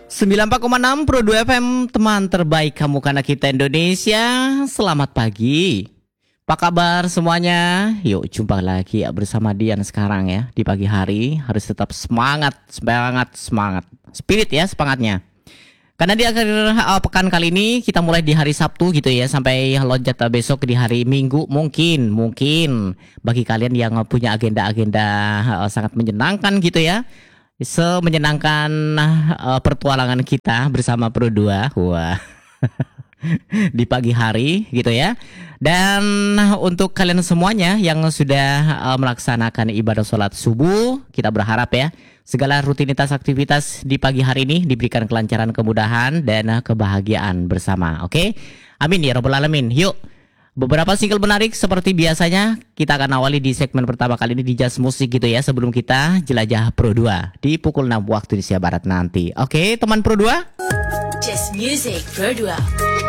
94,6 Pro 2 FM, teman terbaik kamu karena kita Indonesia. Selamat pagi. Apa kabar semuanya? Yuk jumpa lagi ya bersama Dian sekarang ya. Di pagi hari harus tetap semangat. Spirit ya semangatnya. Karena di akhir pekan kali ini kita mulai di hari Sabtu gitu ya, sampai loncat besok di hari Minggu. Mungkin bagi kalian yang punya agenda-agenda sangat menyenangkan gitu ya, semenyenangkan pertualangan kita bersama Pro 2. Wah. Di pagi hari gitu ya. Dan untuk kalian semuanya yang sudah melaksanakan ibadah sholat subuh, kita berharap ya segala rutinitas aktivitas di pagi hari ini diberikan kelancaran, kemudahan, dan kebahagiaan bersama. Oke? Amin ya rabbal alamin. Yuk, beberapa single menarik seperti biasanya kita akan awali di segmen pertama kali ini di Jazz Musik gitu ya, sebelum kita jelajah Pro 2 di pukul 6 waktu Indonesia Barat nanti. Oke, teman Pro 2? Jazz Music Pro 2.